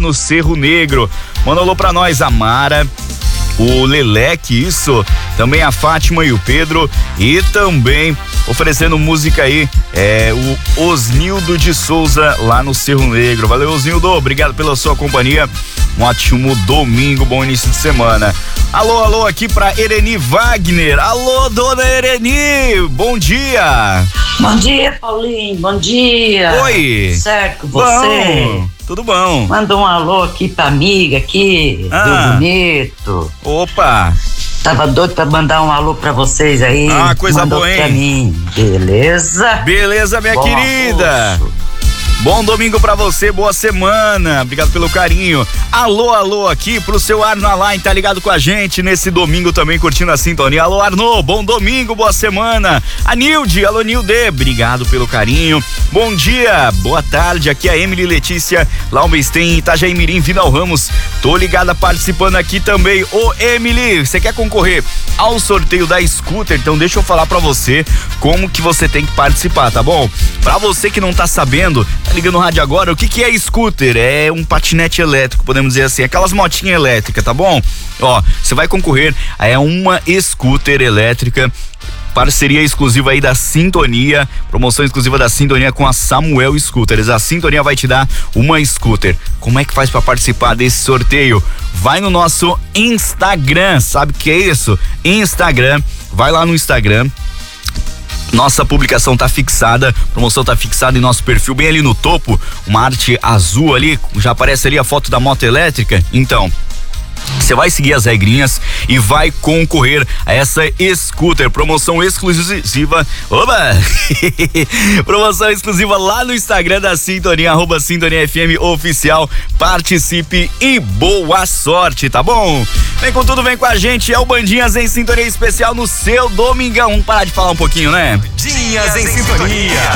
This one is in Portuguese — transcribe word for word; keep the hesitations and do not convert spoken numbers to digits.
no Cerro Negro. Manda alô pra nós, a Mara, o Leleque, isso, também a Fátima e o Pedro, e também oferecendo música aí, é o Osnildo de Souza lá no Cerro Negro. Valeu, Osnildo, obrigado pela sua companhia, um ótimo domingo, bom início de semana. Alô, alô, aqui pra Ereni Wagner. Alô, dona Ereni, bom dia. Bom dia, Paulinho, bom dia. Oi. Certo com você? Bom, tudo bom. Manda um alô aqui pra amiga aqui, Ah. do Bonito. Opa. Tava doido pra mandar um alô pra vocês aí. Ah, coisa Mandou boa, hein? pra mim, beleza? Beleza, minha Bom querida. almoço. Bom domingo pra você, boa semana, obrigado pelo carinho. Alô, alô aqui pro seu Arno Alain, tá ligado com a gente nesse domingo também, curtindo a sintonia. Alô, Arno, bom domingo, boa semana. A Nilde, alô, Nilde, obrigado pelo carinho. Bom dia, boa tarde, aqui é a Emily Letícia, Laubenstein, Itajaí Mirim, Vidal Ramos. Tô ligada participando aqui também. Ô, Emily, você quer concorrer ao sorteio da scooter? Então deixa eu falar pra você como que você tem que participar, tá bom? Pra você que não tá sabendo, tá ligando no rádio agora, o que que é scooter? É um patinete elétrico, podemos dizer assim, aquelas motinhas elétricas, tá bom? Ó, você vai concorrer a uma scooter elétrica, parceria exclusiva aí da Sintonia, promoção exclusiva da Sintonia com a Samuel Scooters. A Sintonia vai te dar uma scooter. Como é que faz pra participar desse sorteio? Vai no nosso Instagram, sabe o que é isso? Instagram, vai lá no Instagram. Nossa publicação tá fixada, promoção tá fixada em nosso perfil, bem ali no topo, uma arte azul ali, já aparece ali a foto da moto elétrica. Então, você vai seguir as regrinhas e vai concorrer a essa scooter, promoção exclusiva, oba! Promoção exclusiva lá no Instagram da Sintonia, arroba Sintonia F M Oficial. Participe e boa sorte, tá bom? Vem com tudo, vem com a gente, é o Bandinhas em Sintonia Especial no seu domingão. Vamos parar de falar um pouquinho, né? Bandinhas em Sintonia.